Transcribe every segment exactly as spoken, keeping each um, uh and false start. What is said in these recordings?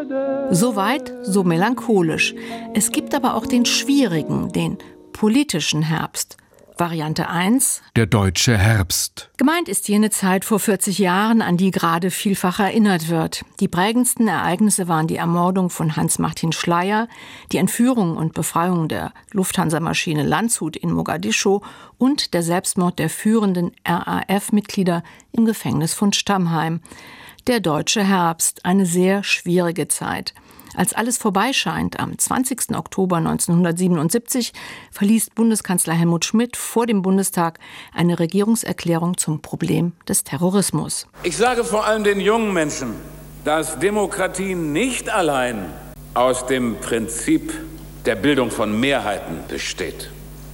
So weit, so melancholisch. Es gibt aber auch den schwierigen, den politischen Herbst. Variante eins. Der deutsche Herbst. Gemeint ist jene Zeit vor vierzig Jahren, an die gerade vielfach erinnert wird. Die prägendsten Ereignisse waren die Ermordung von Hans-Martin Schleyer, die Entführung und Befreiung der Lufthansa-Maschine Landshut in Mogadischu und der Selbstmord der führenden R A F-Mitglieder im Gefängnis von Stammheim. Der deutsche Herbst, eine sehr schwierige Zeit. Als alles vorbei scheint, am zwanzigsten Oktober neunzehnhundertsiebenundsiebzig, verließ Bundeskanzler Helmut Schmidt vor dem Bundestag eine Regierungserklärung zum Problem des Terrorismus. Ich sage vor allem den jungen Menschen, dass Demokratie nicht allein aus dem Prinzip der Bildung von Mehrheiten besteht,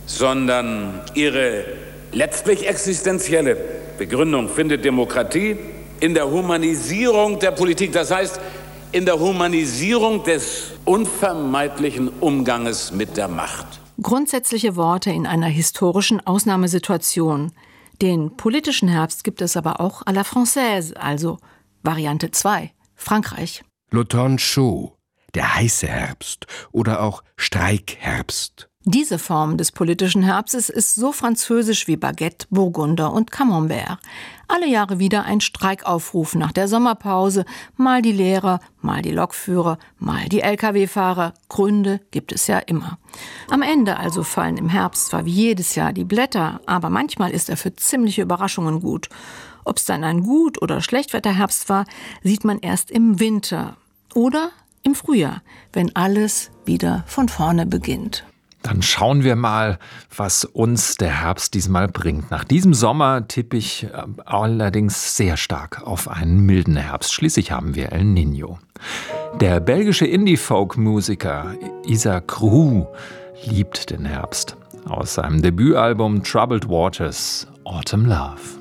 sondern ihre letztlich existenzielle Begründung findet Demokratie in der Humanisierung der Politik. Das heißt, in der Humanisierung des unvermeidlichen Umganges mit der Macht. Grundsätzliche Worte in einer historischen Ausnahmesituation. Den politischen Herbst gibt es aber auch à la Française, also Variante zwei, Frankreich. L'automne chaud, der heiße Herbst oder auch Streikherbst. Diese Form des politischen Herbstes ist so französisch wie Baguette, Burgunder und Camembert. Alle Jahre wieder ein Streikaufruf nach der Sommerpause. Mal die Lehrer, mal die Lokführer, mal die L K W-Fahrer. Gründe gibt es ja immer. Am Ende also fallen im Herbst zwar wie jedes Jahr die Blätter, aber manchmal ist er für ziemliche Überraschungen gut. Ob es dann ein Gut- oder Schlechtwetterherbst war, sieht man erst im Winter oder im Frühjahr, wenn alles wieder von vorne beginnt. Dann schauen wir mal, was uns der Herbst diesmal bringt. Nach diesem Sommer tippe ich allerdings sehr stark auf einen milden Herbst. Schließlich haben wir El Niño. Der belgische Indie-Folk-Musiker Isaac Roux liebt den Herbst. Aus seinem Debütalbum Troubled Waters, Autumn Love.